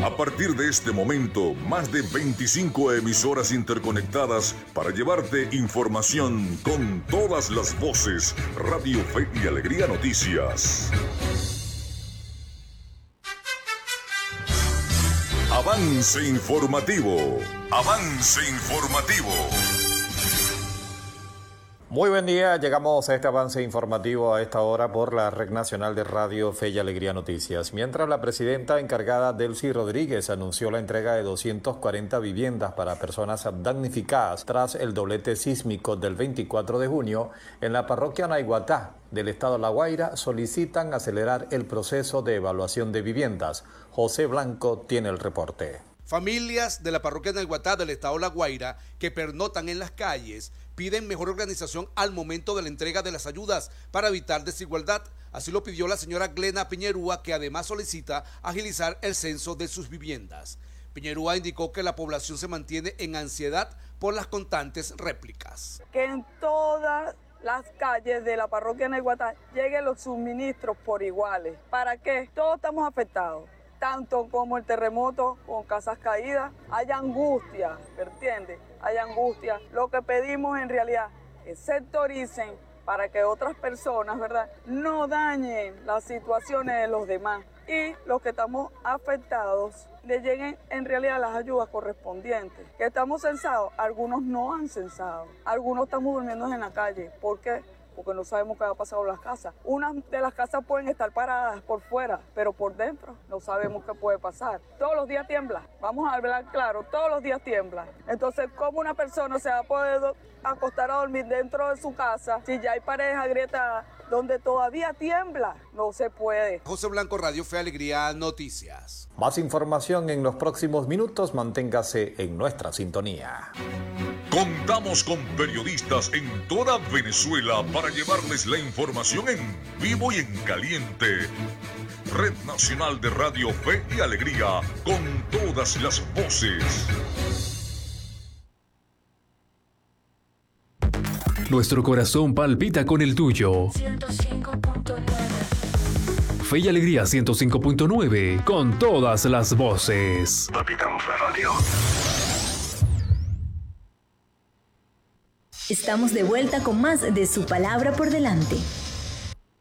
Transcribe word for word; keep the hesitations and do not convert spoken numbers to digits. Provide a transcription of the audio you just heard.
A partir de este momento, más de veinticinco emisoras interconectadas para llevarte información con todas las voces. Radio Fe y Alegría Noticias. Avance informativo. Avance informativo. Muy buen día, llegamos a este avance informativo a esta hora por la Red Nacional de Radio Fe y Alegría Noticias. Mientras la presidenta encargada Delcy Rodríguez anunció la entrega de doscientas cuarenta viviendas para personas damnificadas tras el doblete sísmico del veinticuatro de junio, en la parroquia Naiguatá del estado La Guaira solicitan acelerar el proceso de evaluación de viviendas. José Blanco tiene el reporte. Familias de la parroquia Naiguatá del estado La Guaira que pernotan en las calles piden mejor organización al momento de la entrega de las ayudas para evitar desigualdad. Así lo pidió la señora Glena Piñerúa, que además solicita agilizar el censo de sus viviendas. Piñerúa indicó que la población se mantiene en ansiedad por las constantes réplicas. Que en todas las calles de la parroquia Naiguatá lleguen los suministros por iguales. ¿Para qué? Todos estamos afectados. Tanto como el terremoto con casas caídas, hay angustia, ¿me entiendes? Hay angustia. Lo que pedimos en realidad es sectoricen para que otras personas, ¿verdad?, no dañen las situaciones de los demás y los que estamos afectados le lleguen en realidad las ayudas correspondientes. Que estamos censados, algunos no han censado, algunos estamos durmiendo en la calle. ¿Por qué? Porque no sabemos qué va a pasar con las casas. Unas de las casas pueden estar paradas por fuera, pero por dentro no sabemos qué puede pasar. Todos los días tiembla, vamos a hablar claro, todos los días tiembla. Entonces, ¿cómo una persona se va a poder acostar a dormir dentro de su casa si ya hay paredes agrietadas donde todavía tiembla? No se puede. José Blanco, Radio Fe Alegría Noticias. Más información en los próximos minutos, manténgase en nuestra sintonía. Contamos con periodistas en toda Venezuela para llevarles la información en vivo y en caliente. Red Nacional de Radio Fe y Alegría, con todas las voces. Nuestro corazón palpita con el tuyo. ciento cinco punto nueve. Fe y Alegría ciento cinco punto nueve, con todas las voces. Palpitamos la radio. Estamos de vuelta con más de Su Palabra por Delante.